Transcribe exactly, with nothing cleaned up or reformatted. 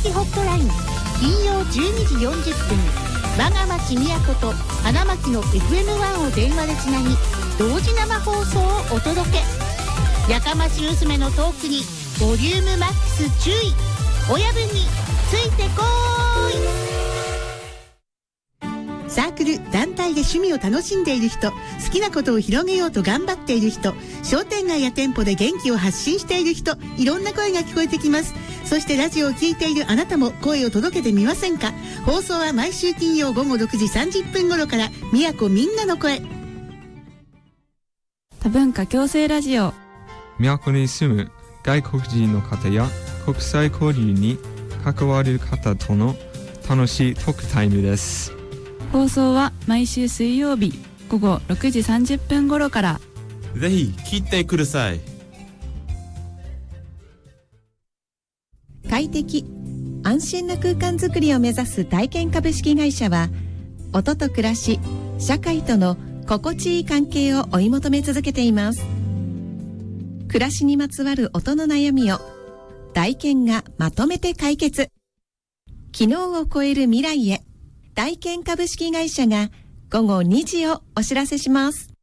式ホットライン、金曜じゅうにじよんじゅっぷん、我が町宮古と花巻の エフエムワン を電話でつなぎ、同時生放送をお届け。やかまし娘のトークにボリュームマックス注意。親分についてこーい。サークル団体で趣味を楽しんでいる人、好きなことを広げようと頑張っている人、商店街や店舗で元気を発信している人、いろんな声が聞こえてきます。そしてラジオを聞いているあなたも声を届けてみませんか。放送は毎週金曜午後ろくじさんじゅっぷん頃から宮古みんなの声。 多文化共生ラジオ。 宮古に住む外国人の方や国際交流に関わる方との楽しいトークタイムです。 放送は毎週水曜日午後ろくじさんじゅっぷん頃から。 ぜひ聞いてください。 快適安心な空間づくりを目指す体験株式会社は、音と暮らし、社会との心地いい関係を追い求め続けています。暮らしにまつわる音の悩みを体験がまとめて解決。昨日を超える未来へ、体験株式会社が午後にじをお知らせします。